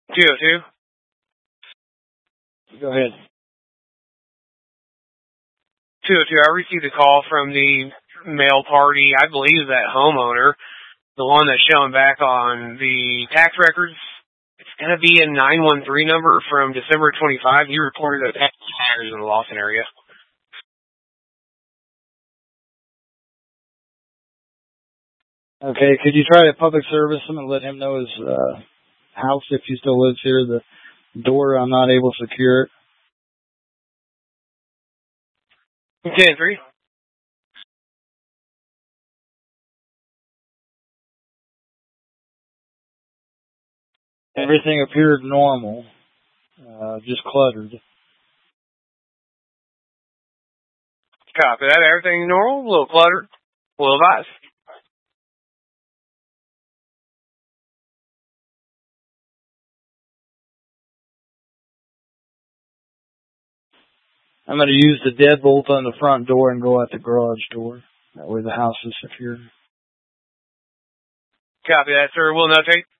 202. Go ahead. 202, I received a call from the mail party, I believe that homeowner, the one that's showing back on the tax records. It's going to be a 913 number from December 25. You reported a tax fires in the Lawson area. Okay, could you try to public service him and let him know his house, if he still lives here, the door, I'm not able to secure it? 10-3. Everything appeared normal, just cluttered. Copy that. Everything normal, a little cluttered, a little advice. I'm going to use the deadbolt on the front door and go out the garage door. That way the house is secure. Copy that, sir. We'll notate.